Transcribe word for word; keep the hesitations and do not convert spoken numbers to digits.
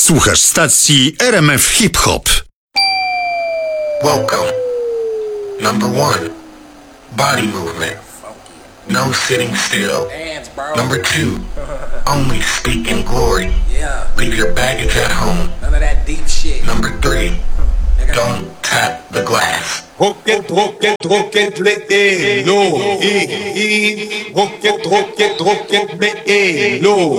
Słuchasz stacji R M F Hip Hop. Welcome. Number one, body movement. No sitting still. Number two, only speak in glory. Leave your baggage at home. None of that deep shit. Number three, don't tap the glass. Rocket, rocket, rocket, let it low. Rocket, rocket, rocket, let it low.